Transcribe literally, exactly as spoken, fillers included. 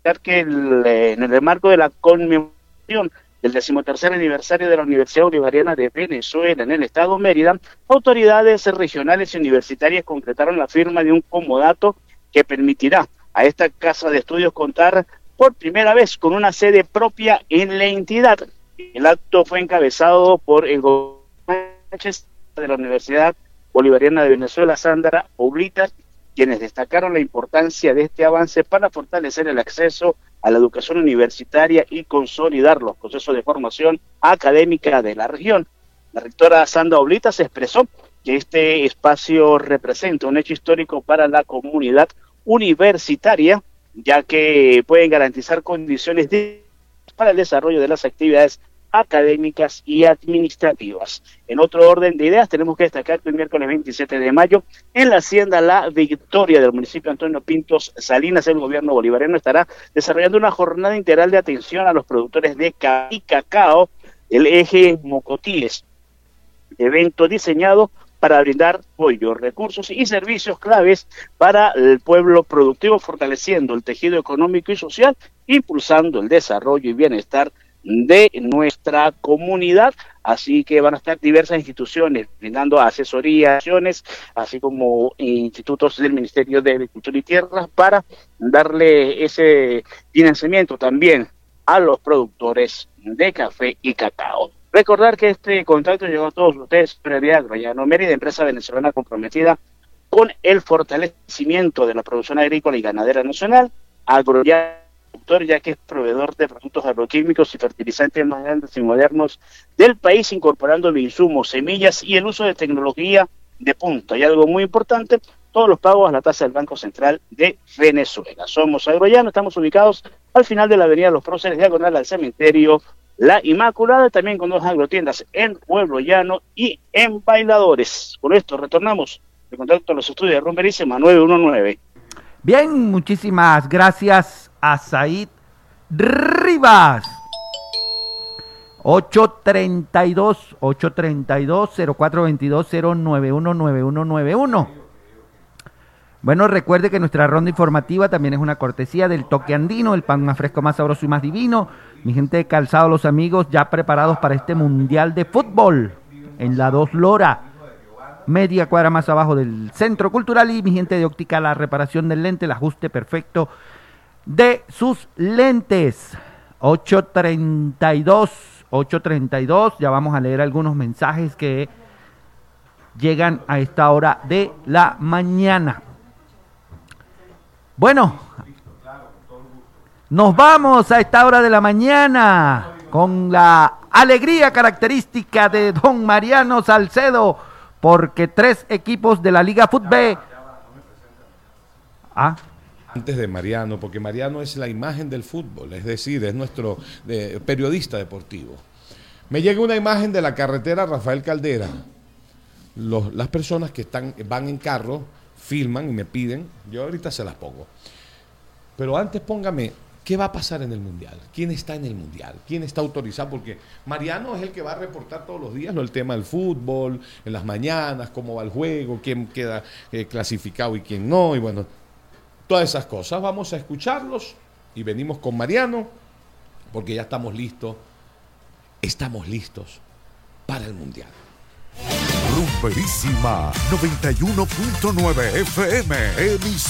que el, eh, en el marco de la conmemoración del decimotercer aniversario de la Universidad Bolivariana de Venezuela en el estado Mérida, autoridades regionales y universitarias concretaron la firma de un comodato que permitirá a esta casa de estudios contar por primera vez con una sede propia en la entidad. El acto fue encabezado por el gobernador de la Universidad Bolivariana de Venezuela, Sandra Oblitas, quienes destacaron la importancia de este avance para fortalecer el acceso a la educación universitaria y consolidar los procesos de formación académica de la región. La rectora Sandra Oblitas expresó que este espacio representa un hecho histórico para la comunidad universitaria, ya que pueden garantizar condiciones de, para el desarrollo de las actividades académicas y administrativas. En otro orden de ideas, tenemos que destacar que el miércoles veintisiete de mayo, en la hacienda La Victoria del municipio Antonio Pintos Salinas, el gobierno bolivariano estará desarrollando una jornada integral de atención a los productores de café y cacao del eje Mocotíes, evento diseñado para brindar apoyo, recursos y servicios claves para el pueblo productivo, fortaleciendo el tejido económico y social, impulsando el desarrollo y bienestar de nuestra comunidad. Así que van a estar diversas instituciones brindando asesorías, así como institutos del Ministerio de Agricultura y Tierras para darle ese financiamiento también a los productores de café y cacao. Recordar que este contacto llegó a todos ustedes por el día Agrollano Mérida, empresa venezolana comprometida con el fortalecimiento de la producción agrícola y ganadera nacional. Agrollano, ya que es proveedor de productos agroquímicos y fertilizantes más grandes y modernos del país, incorporando insumos, semillas y el uso de tecnología de punta. Y algo muy importante, todos los pagos a la tasa del Banco Central de Venezuela. Somos Agrollano, estamos ubicados al final de la avenida Los Próceres, diagonal al cementerio La Inmaculada, también con dos agrotiendas en Pueblo Llano y en Bailadores. Con esto retornamos de contacto a los estudios de Rumberice nueve uno nueve. Bien, muchísimas gracias a Said Rivas. ocho treinta y dos, ocho treinta y dos, cero cuatro veintidós, cero nueve uno nueve uno nueve uno. Bueno, recuerde que nuestra ronda informativa también es una cortesía del Toque Andino, el pan más fresco, más sabroso y más divino. Mi gente de Calzado Los Amigos, ya preparados para este Mundial de Fútbol en la Dos Lora, media cuadra más abajo del Centro Cultural. Y mi gente de Óptica, la reparación del lente, el ajuste perfecto de sus lentes. ocho treinta y dos, ocho treinta y dos, ya vamos a leer algunos mensajes que llegan a esta hora de la mañana. Bueno, nos vamos a esta hora de la mañana con la alegría característica de don Mariano Salcedo, porque tres equipos de la Liga Fútbol. Ah. Antes de Mariano, porque Mariano es la imagen del fútbol, es decir, es nuestro eh, periodista deportivo. Me llega una imagen de la carretera Rafael Caldera. Los, las personas que están van en carro filman y me piden, yo ahorita se las pongo. Pero antes póngame, ¿qué va a pasar en el Mundial? ¿Quién está en el Mundial? ¿Quién está autorizado? Porque Mariano es el que va a reportar todos los días, ¿no? El tema del fútbol, en las mañanas, cómo va el juego, quién queda eh, clasificado y quién no, y bueno, todas esas cosas. Vamos a escucharlos y venimos con Mariano, porque ya estamos listos, estamos listos para el Mundial. Rumberísima noventa y uno punto nueve F M, emisora